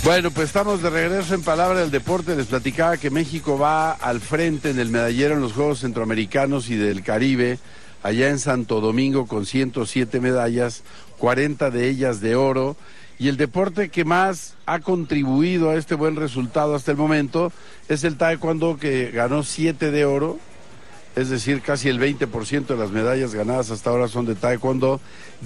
Bueno, pues estamos de regreso en Palabra del Deporte. Les platicaba que México va al frente en el medallero en los Juegos Centroamericanos y del Caribe, allá en Santo Domingo, con 107 medallas, 40 de ellas de oro. Y el deporte que más ha contribuido a este buen resultado hasta el momento es el taekwondo, que ganó 7 de oro, es decir, casi el 20% de las medallas ganadas hasta ahora son de taekwondo,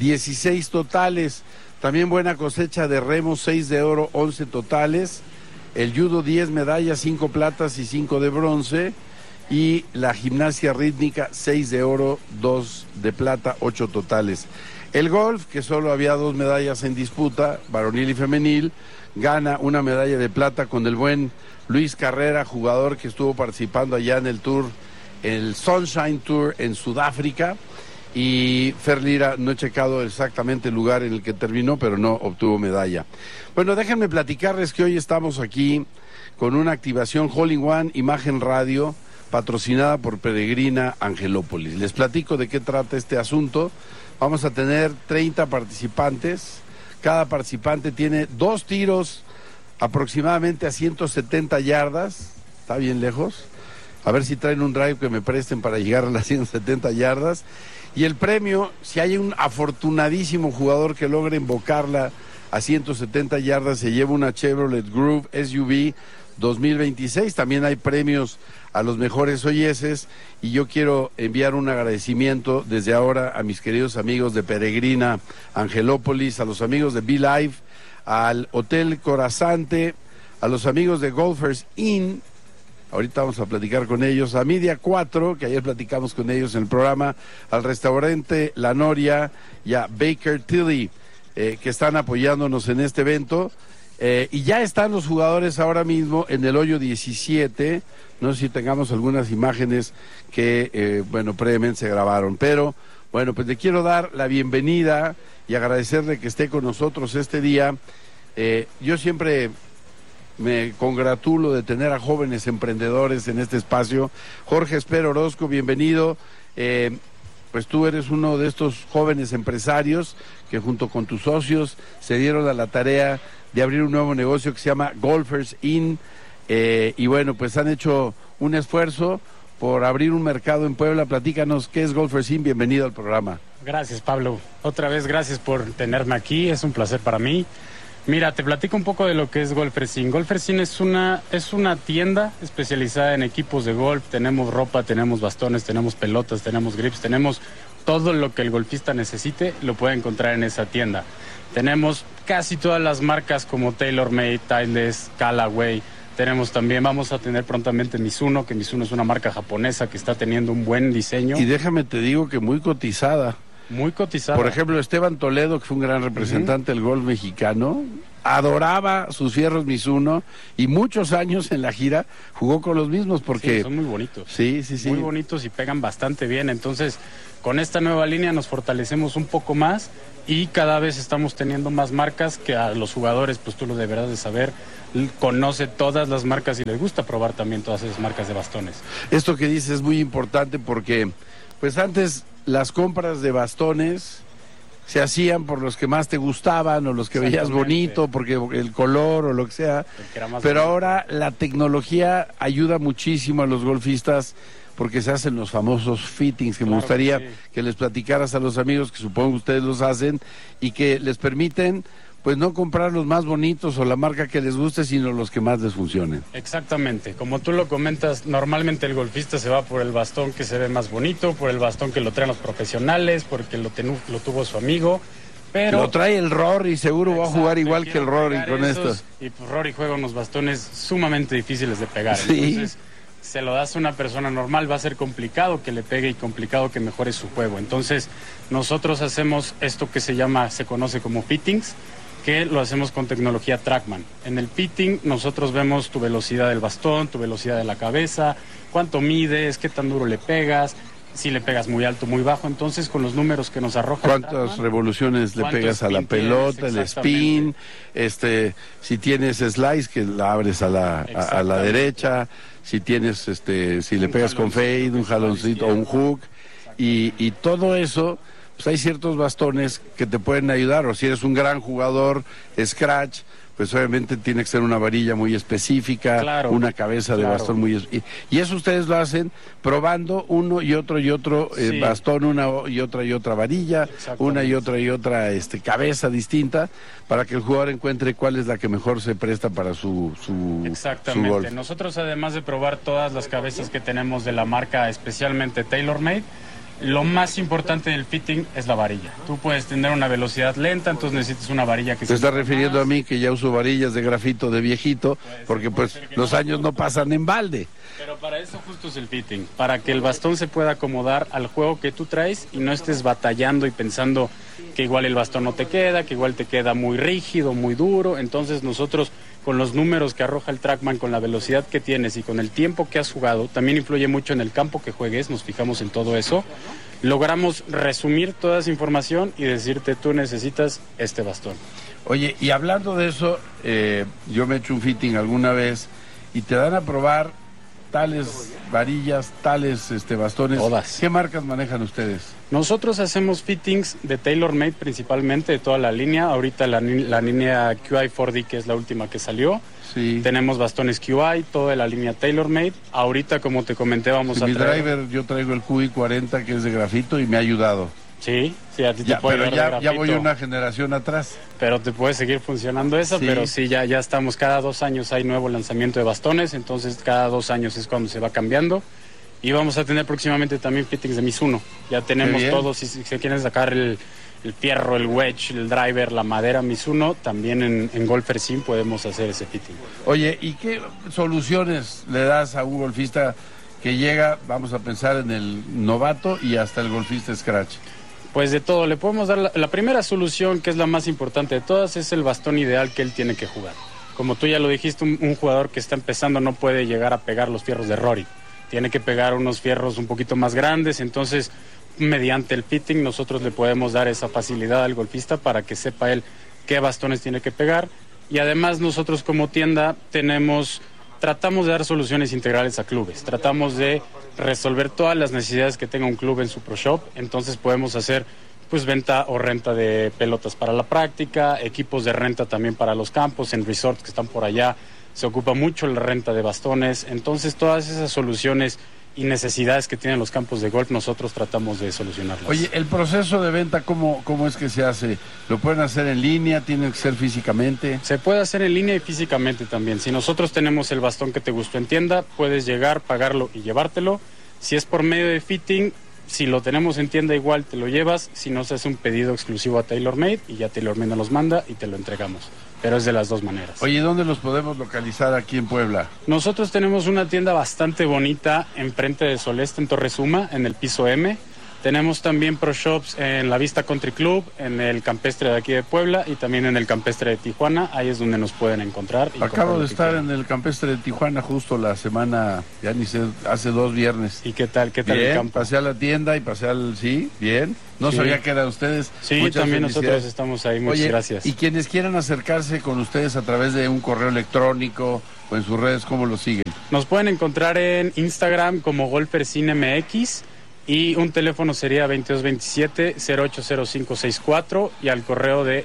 16 totales. También buena cosecha de remo, 6 de oro, 11 totales. El judo, 10 medallas, 5 platas y 5 de bronce. Y la gimnasia rítmica, 6 de oro, 2 de plata, 8 totales. El golf, que solo había 2 medallas en disputa, varonil y femenil, gana una medalla de plata con el buen Luis Carrera, jugador que estuvo participando allá en el Tour, el Sunshine Tour en Sudáfrica. Y Fer Lira, no he checado exactamente el lugar en el que terminó, pero no obtuvo medalla. Bueno, déjenme platicarles que hoy estamos aquí con una activación Hole in One Imagen Radio, patrocinada por Peregrina Angelópolis. Les platico de qué trata este asunto. Vamos a tener 30 participantes. Cada participante tiene 2 tiros aproximadamente a 170 yardas. Está bien lejos. A ver si traen un drive que me presten para llegar a las 170 yardas. Y el premio, si hay un afortunadísimo jugador que logre invocarla a 170 yardas, se lleva una Chevrolet Groove SUV 2026. También hay premios a los mejores oyeses. Y yo quiero enviar un agradecimiento desde ahora a mis queridos amigos de Peregrina Angelópolis, a los amigos de BeLive, al Hotel Corazante, a los amigos de Golfers Inn. Ahorita vamos a platicar con ellos, a Media 4, que ayer platicamos con ellos en el programa, al restaurante La Noria y a Baker Tilly, que están apoyándonos en este evento. Y ya están los jugadores ahora mismo en el hoyo 17. No sé si tengamos algunas imágenes que, previamente se grabaron. Pero, bueno, pues le quiero dar la bienvenida y agradecerle que esté con nosotros este día. Yo siempre me congratulo de tener a jóvenes emprendedores en este espacio. Jorge Esper Orozco, bienvenido. Pues tú eres uno de estos jóvenes empresarios que junto con tus socios se dieron a la tarea de abrir un nuevo negocio que se llama Golfers Inn. Y bueno, pues han hecho un esfuerzo por abrir un mercado en Puebla. Platícanos, ¿qué es Golfers Inn? Bienvenido al programa. Gracias, Pablo. Otra vez, gracias por tenerme aquí. Es un placer para mí. Mira, te platico un poco de lo que es Golfers Inn. Golfers Inn es una tienda especializada en equipos de golf. Tenemos ropa, tenemos bastones, tenemos pelotas, tenemos grips, tenemos todo lo que el golfista necesite, lo puede encontrar en esa tienda. Tenemos casi todas las marcas como TaylorMade, Titleist, Callaway. Tenemos también, vamos a tener prontamente Mizuno, que Mizuno es una marca japonesa que está teniendo un buen diseño. Y déjame te digo que muy cotizada. Muy cotizada. Por ejemplo, Esteban Toledo, que fue un gran representante del golf mexicano, adoraba sus fierros Mizuno y muchos años en la gira jugó con los mismos porque... Sí, son muy bonitos. Sí. Muy bonitos y pegan bastante bien. Entonces, con esta nueva línea nos fortalecemos un poco más y cada vez estamos teniendo más marcas que a los jugadores, pues tú lo deberás de saber, conoce todas las marcas y les gusta probar también todas esas marcas de bastones. Esto que dices es muy importante porque, pues antes las compras de bastones se hacían por los que más te gustaban o los que veías bonito, porque el color o lo que sea. Pero bonito. Ahora la tecnología ayuda muchísimo a los golfistas porque se hacen los famosos fittings que me gustaría que les platicaras a los amigos, que supongo que ustedes los hacen, y que les permiten pues no comprar los más bonitos o la marca que les guste, sino los que más les funcionen. Exactamente, como tú lo comentas, normalmente el golfista se va por el bastón que se ve más bonito, por el bastón que lo traen los profesionales, porque lo tuvo su amigo, pero... Lo trae el Rory, seguro va a jugar igual que el Rory con esto. Y pues Rory juega unos bastones sumamente difíciles de pegar, sí. Entonces se lo das a una persona normal, va a ser complicado que le pegue y complicado que mejore su juego. Entonces nosotros hacemos esto que se conoce como fittings, que lo hacemos con tecnología TrackMan. En el pitting nosotros vemos tu velocidad del bastón, tu velocidad de la cabeza, cuánto mides, qué tan duro le pegas, si le pegas muy alto, muy bajo. Entonces con los números que nos arroja cuántas TrackMan, revoluciones le pegas a la pelota, el spin, si tienes slice que la abres a la derecha, si tienes si le pegas con fade, un jaloncito o un hook, y todo eso pues hay ciertos bastones que te pueden ayudar, o si eres un gran jugador, scratch, pues obviamente tiene que ser una varilla muy específica, claro, una cabeza de bastón muy... Y eso ustedes lo hacen probando uno y otro sí. bastón, una y otra varilla, una y otra cabeza distinta, para que el jugador encuentre cuál es la que mejor se presta para su Exactamente. Su golf. Nosotros, además de probar todas las cabezas que tenemos de la marca, especialmente TaylorMade, lo más importante del fitting es la varilla. Tú puedes tener una velocidad lenta, entonces necesitas una varilla que... Se está refiriendo a mí, que ya uso varillas de grafito de viejito, porque pues los años no pasan en balde. Pero para eso justo es el fitting, para que el bastón se pueda acomodar al juego que tú traes y no estés batallando y pensando que igual el bastón no te queda, que igual te queda muy rígido, muy duro. Entonces nosotros, con los números que arroja el TrackMan, con la velocidad que tienes y con el tiempo que has jugado, también influye mucho en el campo que juegues, nos fijamos en todo eso, logramos resumir toda esa información y decirte, tú necesitas este bastón. Oye, y hablando de eso, yo me he hecho un fitting alguna vez y te dan a probar tales varillas, tales bastones. Todas. ¿Qué marcas manejan ustedes? Nosotros hacemos fittings de TaylorMade principalmente, de toda la línea. Ahorita la línea QI 4D, que es la última que salió. Sí. Tenemos bastones QI, toda la línea TaylorMade. Ahorita, como te comenté, vamos a mi traer... driver, yo traigo el QI 40, que es de grafito, y me ha ayudado. Sí, a ti te Ya, puede pero dar de ya grafito, voy una generación atrás. pero te puede seguir funcionando esa, Sí. pero sí, ya estamos, cada 2 años hay nuevo lanzamiento de bastones, entonces cada 2 años es cuando se va cambiando. Y vamos a tener próximamente también fittings de Mizuno. Ya tenemos todos, si se quieren sacar el fierro, el wedge, el driver, la madera Mizuno, también en Golfer Sim podemos hacer ese fitting. Oye, ¿y qué soluciones le das a un golfista que llega, vamos a pensar en el novato y hasta el golfista scratch? Pues de todo, le podemos dar la primera solución, que es la más importante de todas, es el bastón ideal que él tiene que jugar. Como tú ya lo dijiste, un jugador que está empezando no puede llegar a pegar los fierros de Rory. Tiene que pegar unos fierros un poquito más grandes, entonces mediante el fitting nosotros le podemos dar esa facilidad al golfista para que sepa él qué bastones tiene que pegar. Y además nosotros como tienda tratamos de dar soluciones integrales a clubes, tratamos de resolver todas las necesidades que tenga un club en su Pro Shop, entonces podemos hacer pues venta o renta de pelotas para la práctica, equipos de renta también para los campos, en resorts que están por allá se ocupa mucho la renta de bastones, entonces todas esas soluciones y necesidades que tienen los campos de golf nosotros tratamos de solucionarlas. Oye, el proceso de venta, ¿cómo es que se hace? ¿Lo pueden hacer en línea? ¿Tiene que ser físicamente? Se puede hacer en línea y físicamente también. Si nosotros tenemos el bastón que te gustó en tienda, puedes llegar, pagarlo y llevártelo. Si es por medio de fitting, si lo tenemos en tienda igual te lo llevas, si no se hace un pedido exclusivo a TaylorMade y ya TaylorMade nos los manda y te lo entregamos. Pero es de las dos maneras. Oye, ¿dónde los podemos localizar aquí en Puebla? Nosotros tenemos una tienda bastante bonita enfrente de Soleste, en Torre Suma, en el piso M. Tenemos también Pro Shops en la Vista Country Club, en el campestre de aquí de Puebla y también en el campestre de Tijuana. Ahí es donde nos pueden encontrar. Acabo de estar en el campestre de Tijuana justo la semana, ya ni sé, hace 2 viernes. ¿Y qué tal Bien, el campo? pasé a la tienda y pasé sí, bien. No Sí. sabía que eran ustedes. Sí, Muchas también felicidades. nosotros estamos ahí. Muchas Oye, gracias. y quienes quieran acercarse con ustedes a través de un correo electrónico o en sus redes, ¿cómo lo siguen? Nos pueden encontrar en Instagram como GolferCineMX y un teléfono sería 2227-080564 y al correo de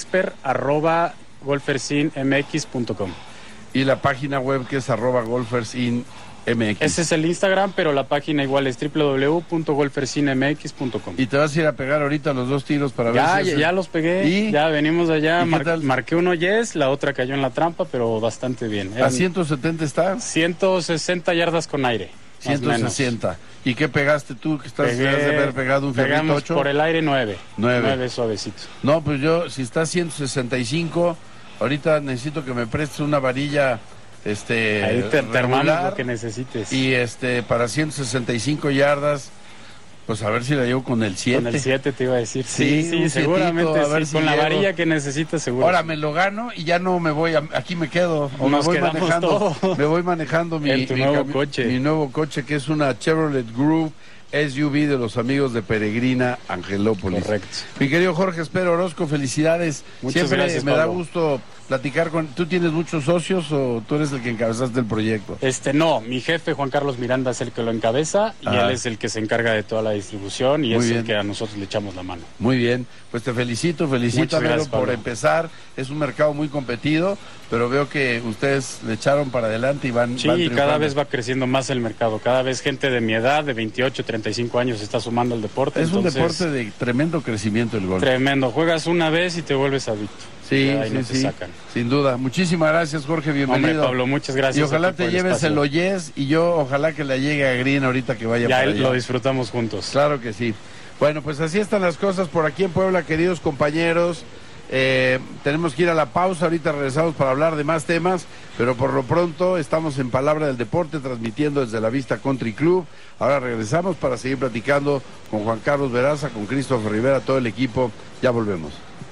jesper@golfercinemx.com. Y la página web que es @golfersinmx. Ese es el Instagram, pero la página igual es www.golfercinemx.com. Y te vas a ir a pegar ahorita los 2 tiros para ver si Ya los pegué, ¿Y? ya venimos de allá, ¿Y qué tal? marqué uno la otra cayó en la trampa, pero bastante bien. ¿A 170 está? 160 yardas con aire. más o menos. 160. ¿Y qué pegaste tú? Que has de haber pegado un fierrito Pegamos 8. por el aire 9. 9 suavecitos. No, pues yo, si está 165, ahorita necesito que me prestes una varilla Ahí te armamos regular, lo que necesites. y para 165 yardas, pues a ver si la llevo con el 7. Con el 7 te iba a decir. Sí, Sí, un seguramente sietito, a ver sí. si Con la llego. varilla que necesitas, seguro. Ahora me lo gano y ya no me voy, aquí me quedo. O Nos me voy quedamos manejando. todos. Me voy manejando En tu nuevo coche. mi nuevo coche, que es una Chevrolet Groove SUV de los amigos de Peregrina Angelópolis. Correcto. Mi querido Jorge Espero Orozco, felicidades. Muchas Siempre gracias, me da Pablo. gusto platicar con... ¿Tú tienes muchos socios o tú eres el que encabezaste el proyecto? No, mi jefe Juan Carlos Miranda es el que lo encabeza y él es el que se encarga de toda la distribución y Muy es bien. el que a nosotros le echamos la mano. Muy bien, pues te felicito Muchas gracias, por Pablo. empezar. Es un mercado muy competido, pero veo que ustedes le echaron para adelante y van Sí, van y cada triunfando. vez va creciendo más el mercado. Cada vez gente de mi edad, de 28, 35 años, se está sumando al deporte. Es un entonces, deporte de tremendo crecimiento el golf. tremendo. Juegas una vez y te vuelves adicto. Sí, Ya ahí sí, no te sí, sacan. sin duda. Muchísimas gracias, Jorge, bienvenido. Hombre, Pablo, muchas gracias. Y ojalá a ti te por lleves espacio. el Oyes y yo ojalá que la llegue a Green ahorita que vaya Ya para allá. lo disfrutamos juntos. Claro que sí. Bueno, pues así están las cosas por aquí en Puebla, queridos compañeros. Tenemos que ir a la pausa, ahorita regresamos para hablar de más temas, pero por lo pronto estamos en Palabra del Deporte transmitiendo desde la Vista Country Club. Ahora regresamos para seguir platicando con Juan Carlos Veraza, con Christopher Rivera, todo el equipo. Ya volvemos.